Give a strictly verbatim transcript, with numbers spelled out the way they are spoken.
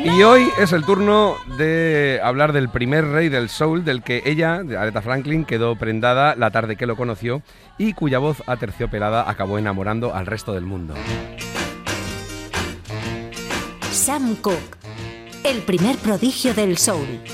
Y hoy es el turno de hablar del primer rey del soul, del que ella, Aretha Franklin, quedó prendada la tarde que lo conoció y cuya voz aterciopelada acabó enamorando al resto del mundo. Sam Cooke, el primer prodigio del soul.